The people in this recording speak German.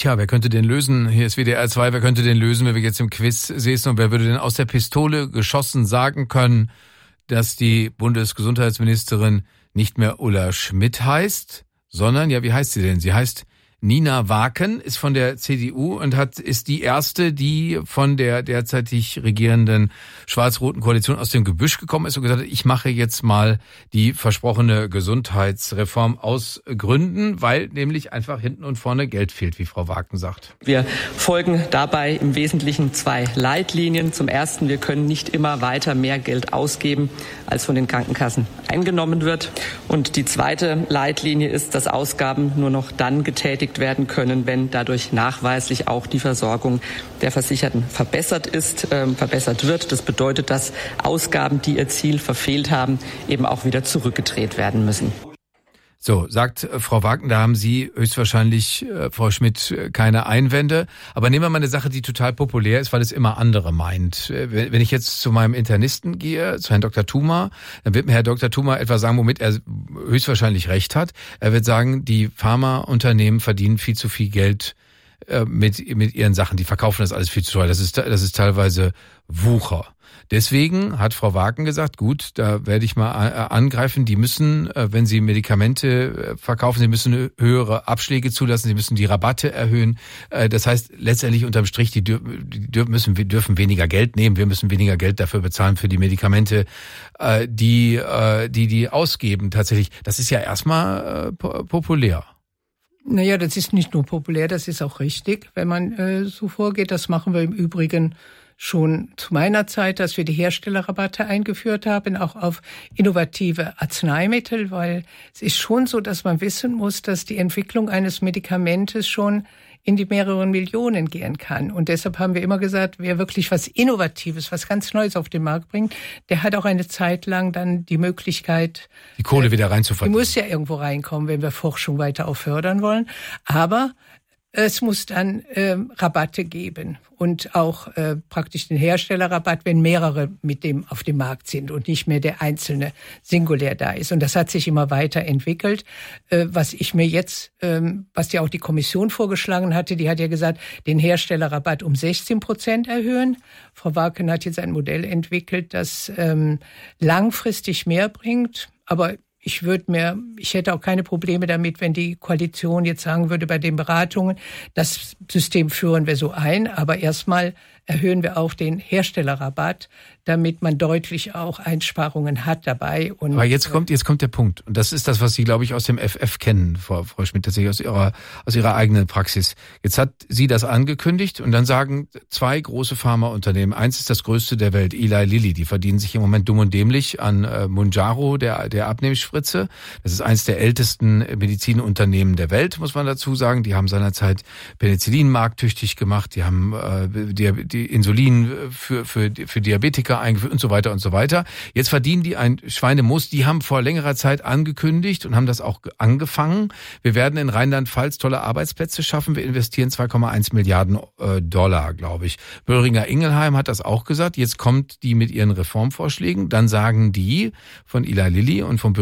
Tja, wer könnte den lösen? Hier ist WDR 2, wer könnte den lösen, wenn wir jetzt im Quiz säßen und wer würde denn aus der Pistole geschossen sagen können, dass die Bundesgesundheitsministerin nicht mehr Ulla Schmidt heißt, sondern, ja, wie heißt sie denn? Sie heißt Nina Waken, ist von der CDU und ist die erste, die von der derzeitig regierenden schwarz-roten Koalition aus dem Gebüsch gekommen ist und gesagt hat, ich mache jetzt mal die versprochene Gesundheitsreform aus Gründen, weil nämlich einfach hinten und vorne Geld fehlt, wie Frau Waken sagt. Wir folgen dabei im Wesentlichen 2 Leitlinien. Zum ersten, wir können nicht immer weiter mehr Geld ausgeben, als von den Krankenkassen eingenommen wird. Und die zweite Leitlinie ist, dass Ausgaben nur noch dann getätigt werden können, wenn dadurch nachweislich auch die Versorgung der Versicherten verbessert wird. Das bedeutet, dass Ausgaben, die ihr Ziel verfehlt haben, eben auch wieder zurückgedreht werden müssen. So, sagt Frau Waken, da haben Sie höchstwahrscheinlich, Frau Schmidt, keine Einwände. Aber nehmen wir mal eine Sache, die total populär ist, weil es immer andere meint. Wenn ich jetzt zu meinem Internisten gehe, zu Herrn Dr. Thuma, dann wird mir Herr Dr. Thuma etwas sagen, womit er höchstwahrscheinlich recht hat. Er wird sagen, die Pharmaunternehmen verdienen viel zu viel Geld mit ihren Sachen. Die verkaufen das alles viel zu teuer. Das ist teilweise Wucher. Deswegen hat Frau Waken gesagt, gut, da werde ich mal angreifen. Die müssen, wenn sie Medikamente verkaufen, sie müssen höhere Abschläge zulassen, sie müssen die Rabatte erhöhen. Das heißt, letztendlich unterm Strich, die dürfen weniger Geld nehmen. Wir müssen weniger Geld dafür bezahlen für die Medikamente, die ausgeben tatsächlich. Das ist ja erstmal populär. Naja, das ist nicht nur populär, das ist auch richtig, wenn man so vorgeht. Das machen wir im Übrigen schon zu meiner Zeit, dass wir die Herstellerrabatte eingeführt haben, auch auf innovative Arzneimittel, weil es ist schon so, dass man wissen muss, dass die Entwicklung eines Medikamentes schon in die mehreren Millionen gehen kann. Und deshalb haben wir immer gesagt, wer wirklich was Innovatives, was ganz Neues auf den Markt bringt, der hat auch eine Zeit lang dann die Möglichkeit, die Kohle wieder reinzuverdienen. Die muss ja irgendwo reinkommen, wenn wir Forschung weiter auch fördern wollen. Aber es muss dann Rabatte geben und auch praktisch den Herstellerrabatt, wenn mehrere mit dem auf dem Markt sind und nicht mehr der einzelne singulär da ist. Und das hat sich immer weiterentwickelt. Was ich mir jetzt, was ja auch die Kommission vorgeschlagen hatte, die hat ja gesagt, den Herstellerrabatt um 16% erhöhen. Frau Waken hat jetzt ein Modell entwickelt, das langfristig mehr bringt, aber ich hätte auch keine Probleme damit, wenn die Koalition jetzt sagen würde, bei den Beratungen, das System führen wir so ein, aber erstmal erhöhen wir auch den Herstellerrabatt, damit man deutlich auch Einsparungen hat dabei. Und aber jetzt kommt der Punkt. Und das ist das, was Sie, glaube ich, aus dem FF kennen, Frau Schmidt, tatsächlich aus Ihrer eigenen Praxis. Jetzt hat sie das angekündigt und dann sagen 2 große Pharmaunternehmen, eins ist das größte der Welt, Eli Lilly, die verdienen sich im Moment dumm und dämlich an Mounjaro, der Abnehmspritze. Das ist eins der ältesten Medizinunternehmen der Welt, muss man dazu sagen. Die haben seinerzeit Penicillin markttüchtig gemacht, die haben die Insulin für Diabetiker eingeführt und so weiter und so weiter. Jetzt verdienen die ein Schweinemus. Die haben vor längerer Zeit angekündigt und haben das auch angefangen. Wir werden in Rheinland-Pfalz tolle Arbeitsplätze schaffen. Wir investieren 2,1 Milliarden Dollar, glaube ich. Boehringer Ingelheim hat das auch gesagt. Jetzt kommt die mit ihren Reformvorschlägen. Dann sagen die von Eli Lilly und von